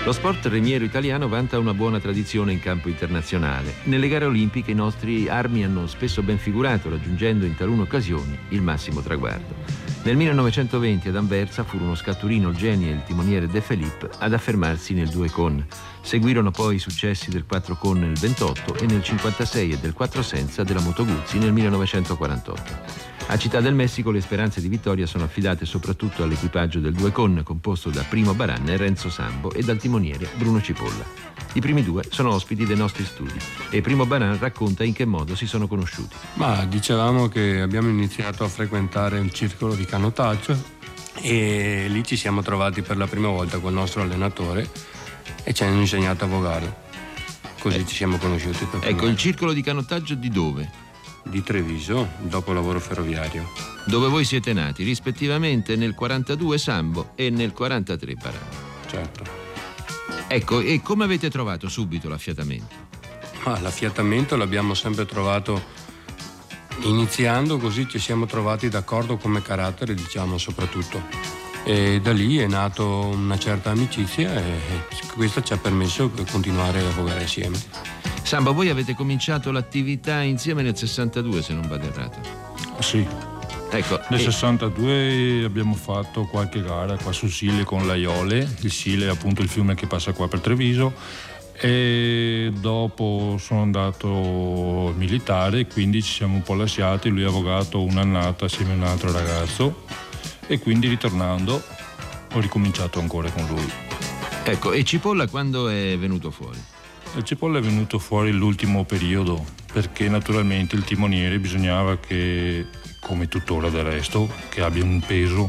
Lo sport remiero italiano vanta una buona tradizione in campo internazionale. Nelle gare olimpiche i nostri armi hanno spesso ben figurato, raggiungendo in talune occasioni il massimo traguardo. Nel 1920 ad Anversa furono Scatturino, Olgeni e il timoniere De Philippe ad affermarsi nel 2 con. Seguirono poi i successi del 4 con nel 28 e nel 56 e del 4 senza della Moto Guzzi nel 1948. A Città del Messico le speranze di vittoria sono affidate soprattutto all'equipaggio del 2 con, composto da Primo Baran e Renzo Sambo, e dal timoniere Bruno Cipolla. I primi due sono ospiti dei nostri studi e Primo Baran racconta in che modo si sono conosciuti. Ma dicevamo che abbiamo iniziato a frequentare un circolo di canottaggio e lì ci siamo trovati per la prima volta col nostro allenatore e ci hanno insegnato a vogare. Così ci siamo conosciuti. Ecco, il circolo di canottaggio di dove? Di Treviso, dopo lavoro ferroviario. Dove voi siete nati, rispettivamente nel 42 Sambo e nel 43 Baran. Certo. Ecco, e come avete trovato subito l'affiatamento? L'affiatamento l'abbiamo sempre trovato iniziando, così ci siamo trovati d'accordo come carattere, diciamo, soprattutto. E da lì è nato una certa amicizia e questo ci ha permesso di continuare a vogare insieme. Sambo, voi avete cominciato l'attività insieme nel 62, se non vado errato. Sì. Ecco, nel 62 abbiamo fatto qualche gara qua sul Sile con l'Aiole. Il Sile è appunto il fiume che passa qua per Treviso, e dopo sono andato militare, quindi ci siamo un po' lasciati. Lui ha vogato un'annata assieme a un altro ragazzo e quindi ritornando ho ricominciato ancora con lui. Ecco, e Cipolla quando è venuto fuori? Il Cipolla è venuto fuori l'ultimo periodo, perché naturalmente il timoniere bisognava che, come tuttora del resto, che abbia un peso,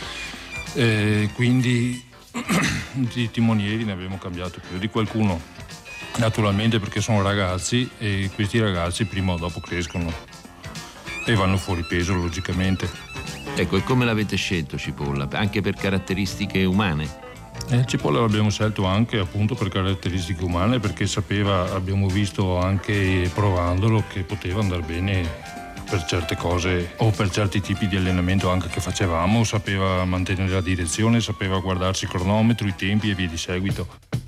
quindi di timonieri ne abbiamo cambiato più di qualcuno, naturalmente perché sono ragazzi e questi ragazzi prima o dopo crescono e vanno fuori peso logicamente. Ecco, e come l'avete scelto Cipolla? Anche per caratteristiche umane? Cipolla l'abbiamo scelto anche appunto per caratteristiche umane, perché abbiamo visto anche provandolo che poteva andare bene per certe cose o per certi tipi di allenamento anche che facevamo. Sapeva mantenere la direzione, sapeva guardarsi il cronometro, i tempi e via di seguito.